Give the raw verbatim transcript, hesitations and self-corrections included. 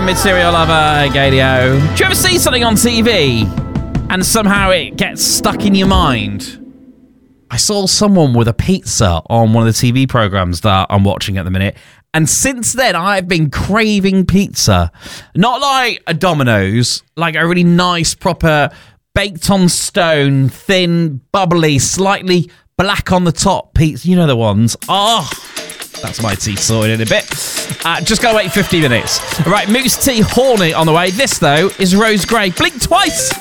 a.m. Material Lover, Gadio. Do you ever see something on T V and somehow it gets stuck in your mind? I saw someone with a pizza on one of the T V programs that I'm watching at the minute, and since then I've been craving pizza. Not like a Domino's, like a really nice, proper, baked on stone, thin, bubbly, slightly black on the top pizza. You know the ones. Oh, that's my tea sorted in a bit. Uh, just gotta wait fifty minutes. All right, Moose Tea Hornet on the way. This, though, is Rose Grey. Blink twice.